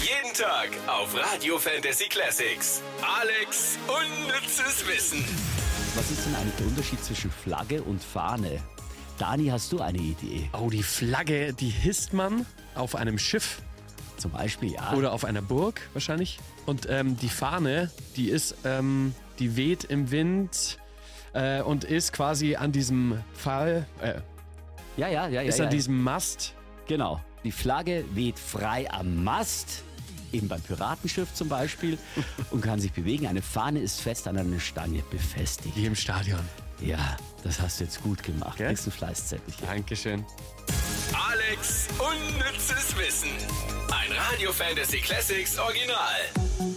Jeden Tag auf Radio Fantasy Classics. Alex unnützes Wissen. Was ist denn eigentlich der Unterschied zwischen Flagge und Fahne? Dani, hast du eine Idee? Oh, die Flagge, die hisst man auf einem Schiff. Zum Beispiel, ja. Oder auf einer Burg wahrscheinlich. Und die Fahne, die weht im Wind und ist quasi an diesem an diesem Mast. Genau. Die Flagge weht frei am Mast, eben beim Piratenschiff zum Beispiel, und kann sich bewegen. Eine Fahne ist fest an einer Stange befestigt. Wie im Stadion. Ja, das hast du jetzt gut gemacht. Gell? Kriegst ein Fleißzettelchen. Dankeschön. Alex unnützes Wissen. Ein Radio Fantasy Classics Original.